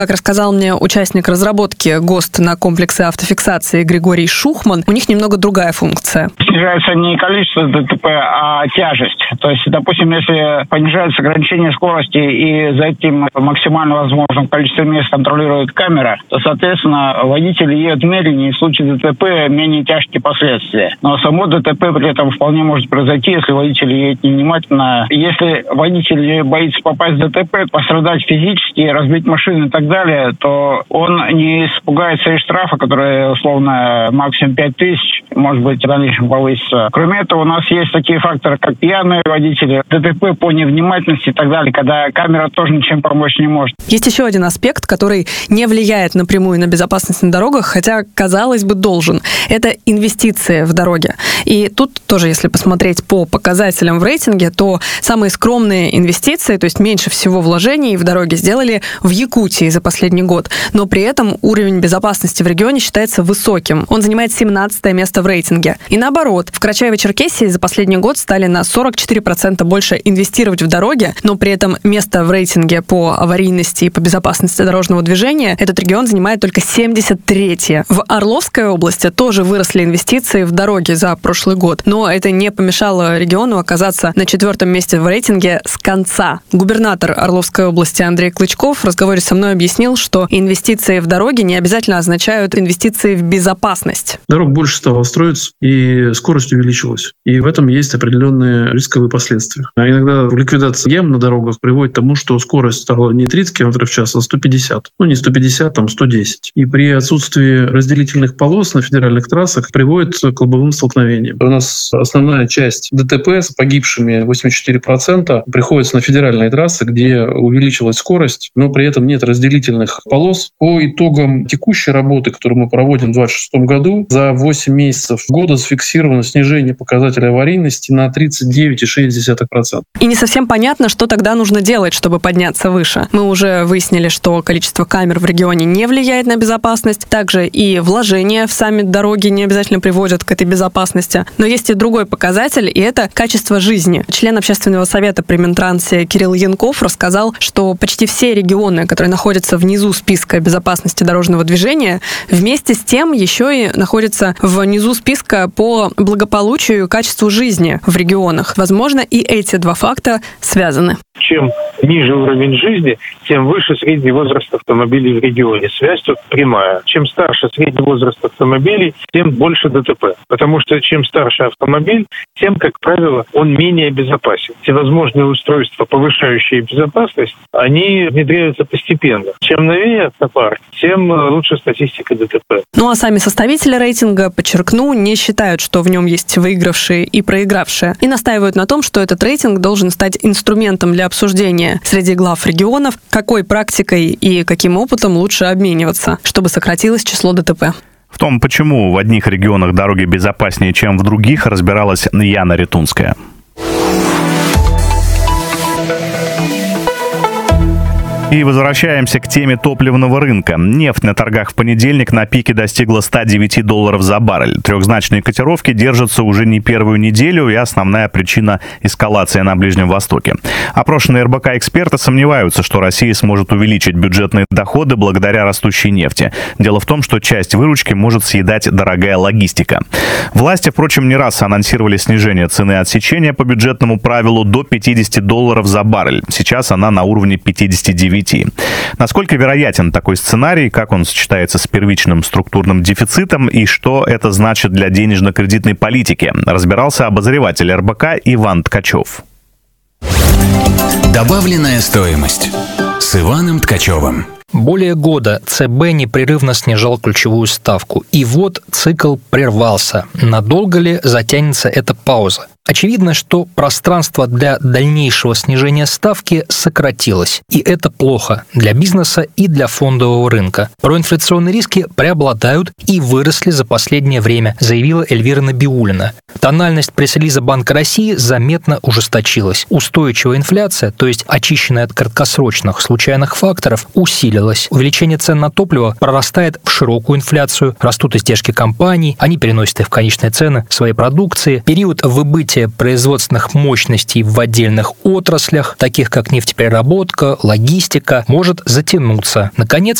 Как рассказал мне участник разработки ГОСТ на комплексы автофиксации Григорий Шухман, у них немного другая функция. Снижается не количество ДТП, а тяжесть. То есть, допустим, если понижается ограничение скорости и за этим максимально возможным количеством мест контролирует камера, то, соответственно, водители едут медленнее, и в случае ДТП менее тяжкие последствия. Но само ДТП при этом вполне может произойти, если водитель едет невнимательно. Если водитель боится попасть в ДТП, пострадать физически, разбить машину и так далее, то он не испугается и штрафа, который условно максимум 5000, может быть, в дальнейшем повысится. Кроме этого, у нас есть такие факторы, как пьяные водители, ДТП по невнимательности и так далее, когда камера тоже ничем помочь не может. Есть еще один аспект, который не влияет напрямую на безопасность на дорогах, хотя, казалось бы, должен. Это инвестиции в дороги. И тут тоже, если посмотреть по показателям в рейтинге, то самые скромные инвестиции, то есть меньше всего вложений в дороги, сделали в Якутии за последний год. Но при этом уровень безопасности в регионе считается высоким. Он занимает 17 место в рейтинге. И наоборот, в Карачаево-Черкесии за последний год стали на 44% больше инвестировать в дороги, но при этом место в рейтинге по аварийности и по безопасности дорожного движения этот регион занимает только 73-е. В Орловской области тоже выросли инвестиции в дороги за прошлый год, но это не помешало региону оказаться на 4-м месте в рейтинге с конца. Губернатор Орловской области Андрей Клычков в разговоре со мной объяснил, что инвестиции в дороги не обязательно означают инвестиции в безопасность. Дорог больше стало строиться, и скорость увеличилась. И в этом есть определенные рисковые последствия. А иногда ликвидация ям на дорогах приводит к тому, что скорость стала не 30 км в час, а 150. Ну, не 150, там 110. И при отсутствии разделительных полос на федеральных трассах приводит к лобовым столкновениям. У нас основная часть ДТП с погибшими 84% приходится на федеральные трассы, где увеличилась скорость, но при этом нет разделительных полос. По итогам текущей работы, которую мы проводим в 2026 году, за 8 месяцев года зафиксировано снижение показателя аварийности на 39,6%. И не совсем понятно, что тогда нужно делать, чтобы подняться выше. Мы уже выяснили, что количество камер в регионе не влияет на безопасность. Также и вложения в сами дороги не обязательно приводят к этой безопасности. Но есть и другой показатель, и это качество жизни. Член общественного совета при Минтрансе Кирилл Янков рассказал, что почти все регионы, которые находятся внизу списка безопасности дорожного движения, вместе с тем еще и находятся внизу списка по благополучию и качеству жизни в регионах. Возможно, и эти два факта связаны. Чем ниже уровень жизни, тем выше средний возраст автомобилей в регионе. Связь тут прямая. Чем старше средний возраст автомобилей, тем больше ДТП. Потому что чем старше автомобиль, тем, как правило, он менее безопасен. Всевозможные устройства, повышающие безопасность, они внедряются постепенно. Чем новее автопарк, тем лучше статистика ДТП. Ну а сами составители рейтинга, подчеркну, не считают, что в нем есть выигравшие и проигравшие. И настаивают на том, что этот рейтинг должен стать инструментом для обсуждения среди глав регионов, какой практикой и каким опытом лучше обмениваться, чтобы сократилось число ДТП. В том, почему в одних регионах дороги безопаснее, чем в других, разбиралась Яна Ретунская. И возвращаемся к теме топливного рынка. Нефть на торгах в понедельник на пике достигла $109 за баррель. Трехзначные котировки держатся уже не первую неделю, и основная причина – эскалация на Ближнем Востоке. Опрошенные РБК эксперты сомневаются, что Россия сможет увеличить бюджетные доходы благодаря растущей нефти. Дело в том, что часть выручки может съедать дорогая логистика. Власти, впрочем, не раз анонсировали снижение цены отсечения по бюджетному правилу до $50 за баррель. Сейчас она на уровне 59. Насколько вероятен такой сценарий, как он сочетается с первичным структурным дефицитом и что это значит для денежно-кредитной политики, разбирался обозреватель РБК Иван Ткачев. Добавленная стоимость с Иваном Ткачевым. Более года ЦБ непрерывно снижал ключевую ставку. И вот цикл прервался. Надолго ли затянется эта пауза? Очевидно, что пространство для дальнейшего снижения ставки сократилось. И это плохо для бизнеса и для фондового рынка. Проинфляционные риски преобладают и выросли за последнее время, заявила Эльвира Набиуллина. Тональность пресс-релиза Банка России заметно ужесточилась. Устойчивая инфляция, то есть очищенная от краткосрочных случайных факторов, усилилась. Увеличение цен на топливо прорастает в широкую инфляцию, растут издержки компаний, они переносят их в конечные цены своей продукции. Период выбытия развитие производственных мощностей в отдельных отраслях, таких как нефтепереработка, логистика, может затянуться. Наконец,